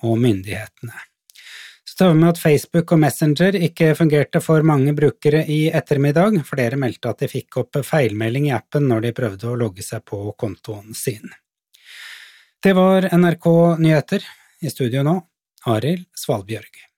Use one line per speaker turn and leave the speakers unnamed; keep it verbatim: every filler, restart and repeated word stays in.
og myndighetene. Så tar vi med at Facebook og Messenger ikke fungerte for mange brukere i ettermiddag. Flere meldte at de fikk opp feilmelding i appen når de prøvde å logge seg på kontoen sin. Det var N R K Nyheter. I studio nå, Arild Svalbjørg.